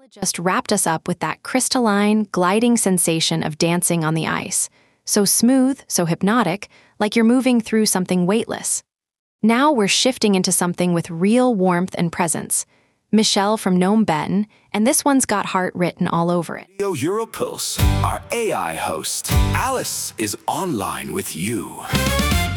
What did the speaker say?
Just wrapped us up with that crystalline, gliding sensation of dancing on the ice. So smooth, so hypnotic, like you're moving through something weightless. Now we're shifting into something with real warmth and presence. Michelle from Gnome Ben, and this one's got heart written all over it. Europulse, our AI host. Alice is online with you.